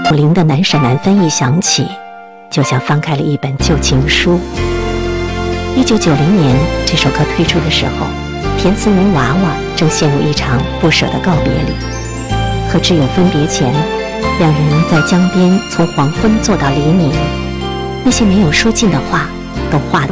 楚灵的难舍难分一响起，就像翻开了一本旧情书。1990年这首歌推出的时候，填词人娃娃正陷入一场不舍的告别里，和挚友分别前，两人在江边从黄昏坐到黎明，那些没有说尽的话都化